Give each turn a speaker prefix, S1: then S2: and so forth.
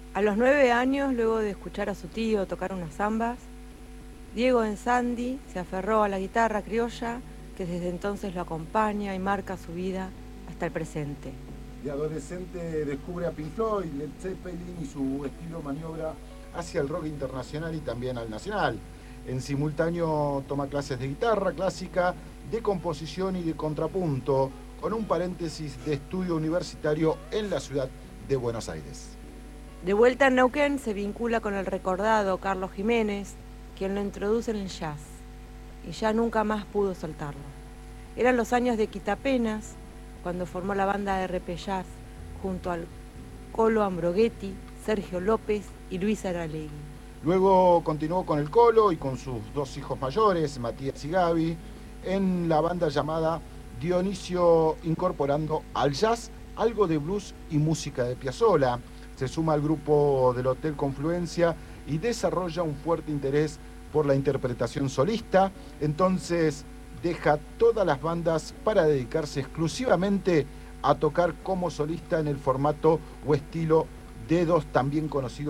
S1: A los 9 años, luego de escuchar a su tío tocar unas zambas, Diego Ensandi se aferró a la guitarra criolla que desde entonces lo acompaña y marca su vida hasta el presente.
S2: De adolescente descubre a Pink Floyd, Led Zeppelin y su estilo maniobra hacia el rock internacional y también al nacional. En simultáneo toma clases de guitarra clásica, de composición y de contrapunto, con un paréntesis de estudio universitario en la ciudad de Buenos Aires.
S1: De vuelta en Neuquén se vincula con el recordado Carlos Jiménez, quien lo introduce en el jazz, y ya nunca más pudo soltarlo. Eran los años de Quitapenas, cuando formó la banda RP Jazz, junto al Colo Ambroghetti, Sergio López y Luis Aralegui.
S2: Luego continuó con el Colo y con sus dos hijos mayores, Matías y Gaby, en la banda llamada Dionisio, incorporando al jazz algo de blues y música de Piazzolla. Se suma al grupo del Hotel Confluencia y desarrolla un fuerte interés por la interpretación solista. Entonces deja todas las bandas para dedicarse exclusivamente a tocar como solista en el formato o estilo D2, también conocido